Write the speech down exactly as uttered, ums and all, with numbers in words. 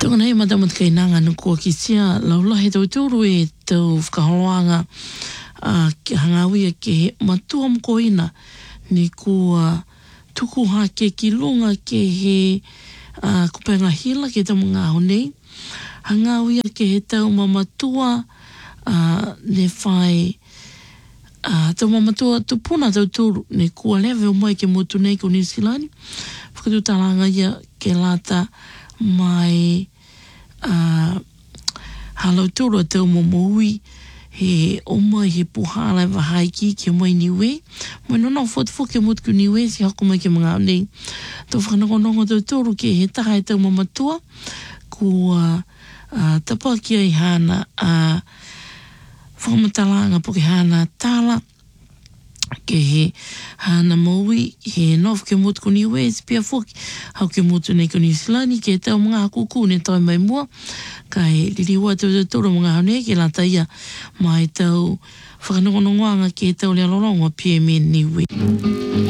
Tūngana e matamat kai nanga nukua ki sia laulahe tau tūru e tau whakaholoanga uh, ki hangawia ke he matua mkoina ni kua tuku hake ki lunga ke he uh, kupenga hila ke tau mga honei. Hangawia ke he tau mamatua uh, ne whai uh, tau mamatua tupuna tau tūru ne kua lewe o mai ke motu nei ko Nisilani. Whakatutalanga ia ke lata mai uh, halau tūru a tau momoui he o mai he puhala wahai ki ke mai niwe. Mai nona o whatu ke motu ku niwe si hako mai ke mga nei. Tau whanongonongo tau tūru ke he taha e tau mamatua kua uh, tapa ki ai hana a uh, whakamatalanga po ke hana tala ke he hana maui he nof ke motu ko niwe si pia whoki hau ke motu nei ko Nisilani ke tau mga kuku ne tau mai mua ka he liriwa tau tau tūru mga hane ke la taia mai tau whakanongonongoanga ke tau lea lorongo pia me niwe.